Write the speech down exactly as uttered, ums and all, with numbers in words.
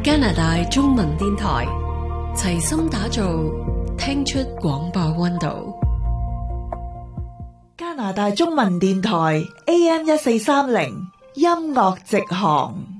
加拿大中文電台齊心打造聽出廣播溫度。 加拿大中文電台 A M 一四三零音樂直航。